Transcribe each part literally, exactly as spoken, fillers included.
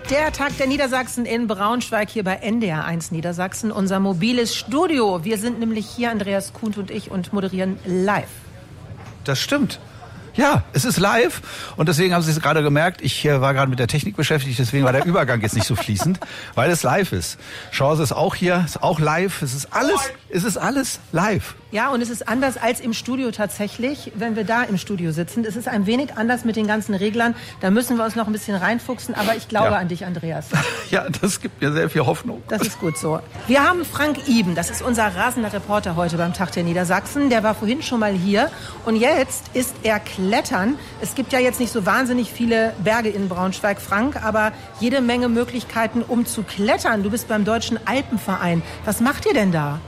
Der Tag der Niedersachsen in Braunschweig hier bei N D R eins Niedersachsen, unser mobiles Studio. Wir sind nämlich hier, Andreas Kuhn und ich, und moderieren live. Das stimmt. Ja, es ist live und deswegen haben Sie es gerade gemerkt, ich äh, war gerade mit der Technik beschäftigt, deswegen war der Übergang jetzt nicht so fließend, weil es live ist. Chance ist auch hier, ist auch live, es ist alles, es ist alles live. Ja, und es ist anders als im Studio tatsächlich, wenn wir da im Studio sitzen. Es ist ein wenig anders mit den ganzen Reglern, da müssen wir uns noch ein bisschen reinfuchsen, aber ich glaube ja. an dich, Andreas. Ja, das gibt mir sehr viel Hoffnung. Das ist gut so. Wir haben Frank Iben, das ist unser rasender Reporter heute beim Tag der Niedersachsen, der war vorhin schon mal hier und jetzt ist er Klettern. Es gibt ja jetzt nicht so wahnsinnig viele Berge in Braunschweig, Frank, aber jede Menge Möglichkeiten, um zu klettern. Du bist beim Deutschen Alpenverein. Was macht ihr denn da?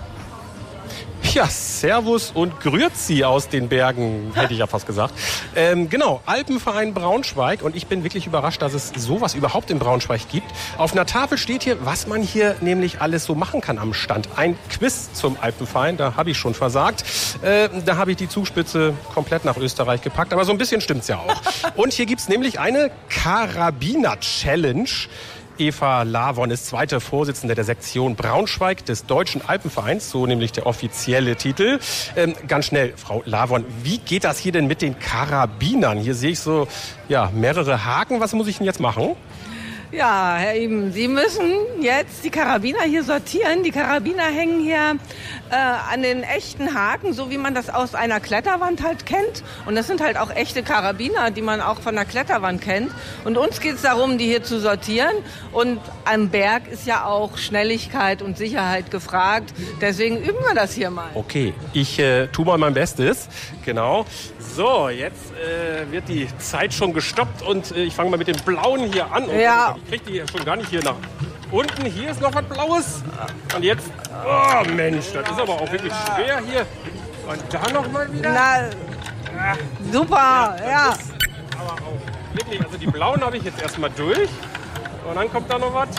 Ja, Servus und Grüezi aus den Bergen, hätte ich ja fast gesagt. Ähm, genau, Alpenverein Braunschweig. Und ich bin wirklich überrascht, dass es sowas überhaupt in Braunschweig gibt. Auf einer Tafel steht hier, was man hier nämlich alles so machen kann am Stand. Ein Quiz zum Alpenverein, da habe ich schon versagt. Äh, da habe ich die Zugspitze komplett nach Österreich gepackt. Aber so ein bisschen stimmt's ja auch. Und hier gibt's nämlich eine Karabiner-Challenge. Eva Lavon ist zweite Vorsitzende der Sektion Braunschweig des Deutschen Alpenvereins, so nämlich der offizielle Titel. Ähm, ganz schnell, Frau Lavon, wie geht das hier denn mit den Karabinern? Hier sehe ich so ja, mehrere Haken. Was muss ich denn jetzt machen? Ja, Herr Iben, Sie müssen jetzt die Karabiner hier sortieren. Die Karabiner hängen hier äh, an den echten Haken, so wie man das aus einer Kletterwand halt kennt. Und das sind halt auch echte Karabiner, die man auch von der Kletterwand kennt. Und uns geht es darum, die hier zu sortieren. Und am Berg ist ja auch Schnelligkeit und Sicherheit gefragt. Deswegen üben wir das hier mal. Okay, ich äh, tue mal mein Bestes. Genau. So, jetzt äh, wird die Zeit schon gestoppt und äh, ich fange mal mit dem Blauen hier an. Und ja. Ich kriege die schon gar nicht hier nach unten. Hier ist noch was Blaues. Und jetzt, oh Mensch, das ist aber auch wirklich schwer hier. Und da noch mal wieder. Na, super, ja. ja. Ist aber auch wirklich, also die Blauen habe ich jetzt erstmal durch. Und dann kommt da noch was.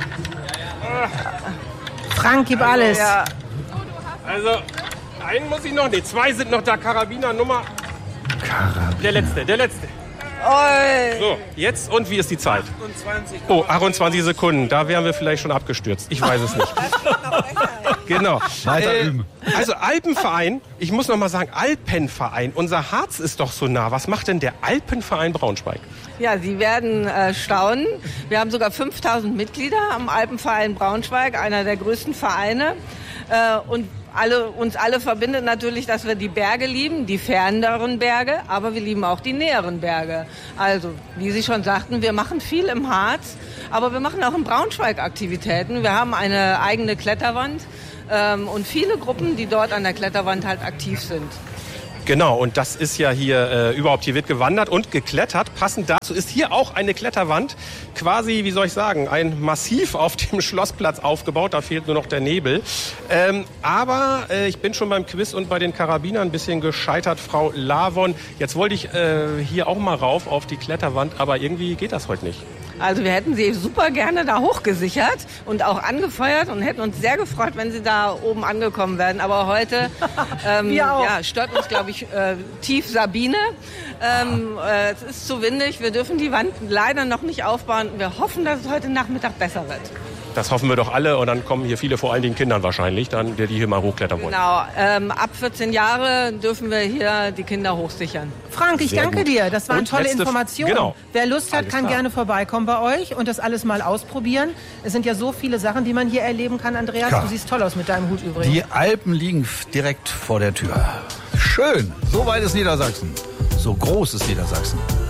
Frank, gib also, alles. Ja. Also, einen muss ich noch, nee, zwei sind noch da. Karabiner Nummer. Karabiner. Der letzte, der letzte. Oi. So, jetzt und wie ist die Zeit? achtundzwanzig. Oh, achtundzwanzig Sekunden. Da wären wir vielleicht schon abgestürzt. Ich weiß es nicht. Genau. Weiter Äh, üben. also Alpenverein, ich muss noch mal sagen, Alpenverein. Unser Harz ist doch so nah. Was macht denn der Alpenverein Braunschweig? Ja, Sie werden äh, staunen. Wir haben sogar fünftausend Mitglieder am Alpenverein Braunschweig, einer der größten Vereine. Äh, und Alle, uns alle verbindet natürlich, dass wir die Berge lieben, die ferneren Berge, aber wir lieben auch die näheren Berge. Also, wie Sie schon sagten, wir machen viel im Harz, aber wir machen auch in Braunschweig Aktivitäten. Wir haben eine eigene Kletterwand ähm, und viele Gruppen, die dort an der Kletterwand halt aktiv sind. Genau, und das ist ja hier äh, überhaupt, hier wird gewandert und geklettert. Passend dazu ist hier auch eine Kletterwand, quasi, wie soll ich sagen, ein Massiv auf dem Schlossplatz aufgebaut, da fehlt nur noch der Nebel. Ähm, aber äh, ich bin schon beim Quiz und bei den Karabinern ein bisschen gescheitert, Frau Lavon. Jetzt wollte ich äh, hier auch mal rauf auf die Kletterwand, aber irgendwie geht das heute nicht. Also wir hätten Sie super gerne da hochgesichert und auch angefeuert und hätten uns sehr gefreut, wenn Sie da oben angekommen wären. Aber heute ähm, ja, stört uns, glaube ich, äh, tief Sabine. Ähm, äh, es ist zu windig, wir dürfen die Wand leider noch nicht aufbauen. Wir hoffen, dass es heute Nachmittag besser wird. Das hoffen wir doch alle und dann kommen hier viele, vor allen Dingen Kindern wahrscheinlich, dann, die hier mal hochklettern wollen. Genau, ähm, ab vierzehn Jahre dürfen wir hier die Kinder hochsichern. Frank, ich Sehr danke gut. dir. Das waren Und tolle letzte, Informationen. Genau. Wer Lust hat, Alles kann klar. gerne vorbeikommen bei euch und das alles mal ausprobieren. Es sind ja so viele Sachen, die man hier erleben kann. Andreas, Ja. du siehst toll aus mit deinem Hut übrigens. Die Alpen liegen f- direkt vor der Tür. Schön. So weit ist Niedersachsen. So groß ist Niedersachsen.